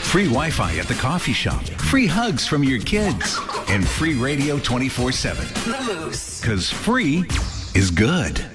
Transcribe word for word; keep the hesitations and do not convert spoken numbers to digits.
Free Wi-Fi at the coffee shop. Free hugs from your kids. And free radio twenty-four seven. The Moose. Because free is good.